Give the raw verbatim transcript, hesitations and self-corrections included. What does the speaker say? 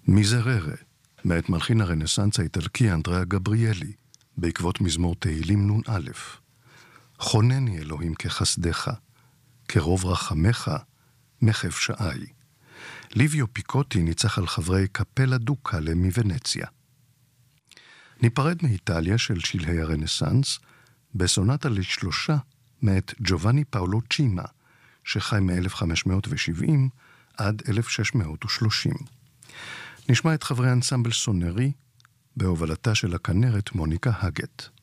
מיזררה, מאת מלחין הרנסנס האיטלקי אנדראה גבריאלי, בעקבות מזמור תהילים נון א'. חונני אלוהים כחסדך, כרוב רחמך, מחף שעי. ליביו פיקוטי ניצח על חברי קפלה דוקאלה מוונציה. ניפרד מאיטליה של שלהי הרנסנס, בסונטה לשלושה מאת ג'ובאני פאולו צ'ימה, שחי מ-אלף חמש מאות שבעים עד אלף שש מאות ושלושים. נשמע את חברי אנסמבל סונרי, בהובלתה של הכנרת מוניקה הגט.